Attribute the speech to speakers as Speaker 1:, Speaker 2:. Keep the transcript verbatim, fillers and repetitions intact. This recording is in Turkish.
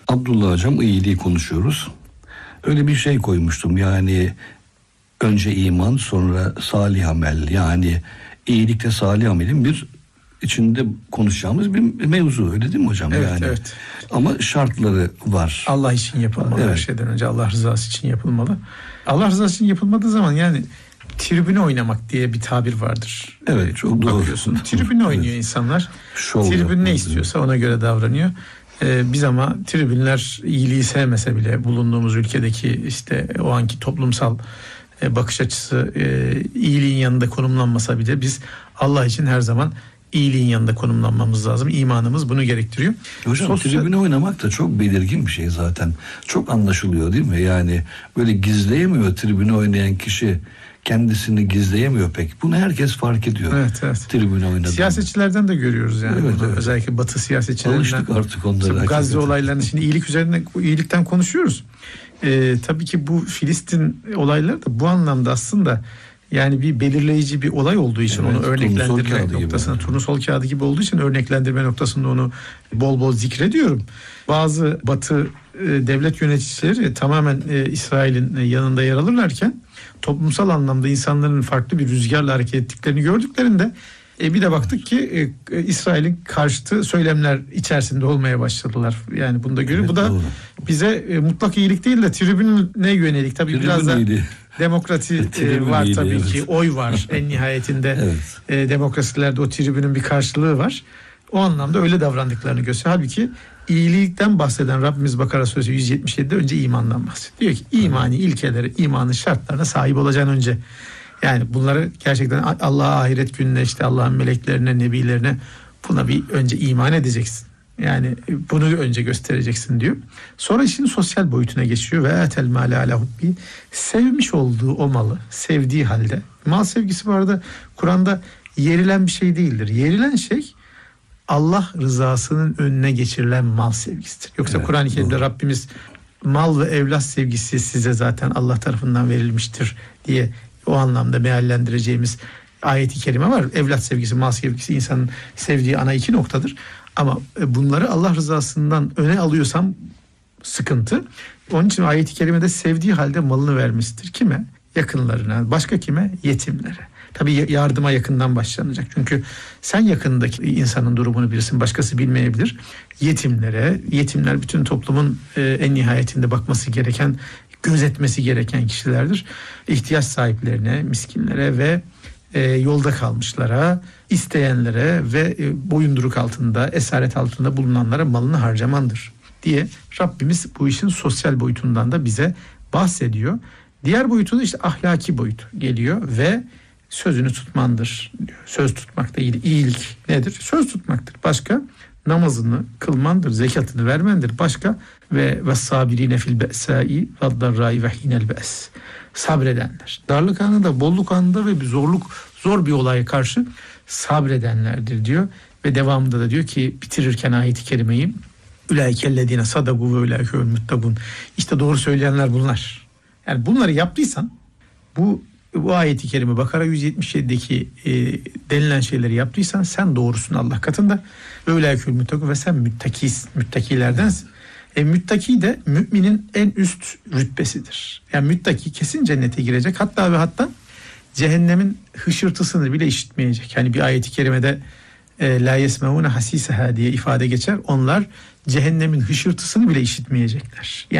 Speaker 1: Abdullah hocam, iyiliği konuşuyoruz. Öyle bir şey koymuştum, yani önce iman sonra salih amel, yani iyilikte salih amelin bir içinde konuşacağımız bir mevzu, öyle değil mi hocam?
Speaker 2: Evet,
Speaker 1: yani.
Speaker 2: evet.
Speaker 1: Ama şartları var.
Speaker 2: Allah için yapılmalı,
Speaker 1: evet.
Speaker 2: Her şeyden önce Allah rızası için yapılmalı. Allah rızası için yapılmadığı zaman yani tribüne oynamak diye bir tabir vardır.
Speaker 1: Evet, çok doğru.
Speaker 2: Bakıyorsun, tribüne oynuyor evet. insanlar.
Speaker 1: Şov
Speaker 2: Tribün
Speaker 1: yapmalı.
Speaker 2: ne istiyorsa ona göre davranıyor. Ee, biz ama tribünler iyiliği sevmese bile bulunduğumuz ülkedeki işte o anki toplumsal e, bakış açısı e, iyiliğin yanında konumlanmasa bile biz Allah için her zaman iyiliğin yanında konumlanmamız lazım. İmanımız bunu gerektiriyor.
Speaker 1: Hocam Sosyal... tribüne oynamak da çok belirgin bir şey zaten. Çok anlaşılıyor değil mi? Yani böyle gizleyemiyor tribüne oynayan kişi. Kendisini gizleyemiyor pek. Bunu herkes fark ediyor.
Speaker 2: Evet, evet.
Speaker 1: Tribüne oynadığını.
Speaker 2: Siyasetçilerden de görüyoruz yani.
Speaker 1: Evet, evet.
Speaker 2: Özellikle Batı siyasetçilerinden.
Speaker 1: Alıştık artık onlara.
Speaker 2: Gazze olaylarının şimdi iyilik üzerine, iyilikten konuşuyoruz. Ee, tabii ki bu Filistin olayları da bu anlamda aslında yani bir belirleyici bir olay olduğu için evet, onu örneklendirme noktasında gibi. Turnusol kağıdı gibi olduğu için örneklendirme noktasında onu bol bol zikrediyorum. Bazı Batı e, devlet yöneticileri tamamen e, İsrail'in e, yanında yer alırlarken toplumsal anlamda insanların farklı bir rüzgarla hareket ettiklerini gördüklerinde e, bir de baktık ki e, İsrail'in karşıtı söylemler içerisinde olmaya başladılar. Yani bunu da görüyor. Evet, bu da doğru. Bize e, mutlak iyilik değil de tribüne yönelik tabii tribün biraz da iyiliği. Demokrasi e, var iyiliği, tabii evet. ki oy var en nihayetinde evet. e, demokrasilerde o tribünün bir karşılığı var. O anlamda öyle davrandıklarını gösteriyor. Halbuki iyilikten bahseden Rabbimiz Bakara Suresi yüz yetmiş yedide önce imandan bahsediyor. Diyor ki imani ilkeleri, imanın şartlarına sahip olacaksın önce. Yani bunları gerçekten Allah'a, ahiret gününe, işte Allah'ın meleklerine, nebilerine buna bir önce iman edeceksin. Yani bunu önce göstereceksin diyor. Sonra işin sosyal boyutuna geçiyor ve etel mâle alâ hubbi, sevmiş olduğu o malı sevdiği halde. Mal sevgisi bu arada Kur'an'da yerilen bir şey değildir. Yerilen şey Allah rızasının önüne geçirilen mal sevgisidir. Yoksa evet, Kur'an-ı Kerim'de doğru. Rabbimiz mal ve evlat sevgisi size zaten Allah tarafından verilmiştir diye o anlamda meallendireceğimiz ayet-i kerime var. Evlat sevgisi, mal sevgisi insanın sevdiği ana iki noktadır. Ama bunları Allah rızasından öne alıyorsam sıkıntı. Onun için ayet-i kerimede sevdiği halde malını vermesidir. Kime? Yakınlarına. Başka kime? Yetimlere. Tabii yardıma yakından başlanacak. Çünkü sen yakındaki insanın durumunu bilirsin, başkası bilmeyebilir. Yetimlere, yetimler bütün toplumun en nihayetinde bakması gereken, gözetmesi gereken kişilerdir. İhtiyaç sahiplerine, miskinlere ve e, yolda kalmışlara, isteyenlere ve e, boyunduruk altında, esaret altında bulunanlara malını harcamandır diye Rabbimiz bu işin sosyal boyutundan da bize bahsediyor. Diğer boyutu da işte ahlaki boyut geliyor ve sözünü tutmandır diyor. Söz tutmak da iyi, iyilik nedir? Söz tutmaktır. Başka namazını kılmandır, zekatını vermendir. Başka ve ve sabirine fil be'sai ve'd-darrai ve hinel be's. Sabredenler. Darlık anında, bolluk anında ve bir zorluk, zor bir olaya karşı sabredenlerdir diyor. Ve devamında da diyor ki bitirirken ayet-i kerimeyi ulaikellezine sadaku ve ulaikehumul muttaqun. İşte doğru söyleyenler bunlar. Yani bunları yaptıysan bu bu ayet-i kerime Bakara yüz yetmiş yedideki e, denilen şeyleri yaptıysan sen doğrusun Allah katında. Ve ulaikehumul muttaqun ve sen müttakis, müttakilerdensin. E, müttaki de müminin en üst rütbesidir. Yani müttaki kesin cennete girecek. Hatta ve hatta cehennemin hışırtısını bile işitmeyecek. Yani bir ayet-i kerimede e, la yesmeune hasiseha diye ifade geçer. Onlar cehennemin hışırtısını bile işitmeyecekler. Yani